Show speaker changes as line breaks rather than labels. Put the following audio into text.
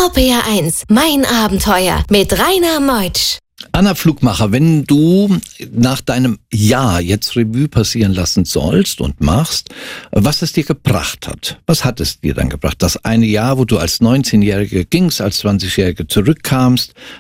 RPR1, mein Abenteuer mit Rainer Meutsch.
Anna Flugmacher, wenn du nach deinem Jahr jetzt Revue passieren lassen sollst und machst, was es dir gebracht hat. Was hat es dir dann gebracht? Das eine Jahr, wo du als 19-Jährige gingst, als 20-Jährige zurückkamst,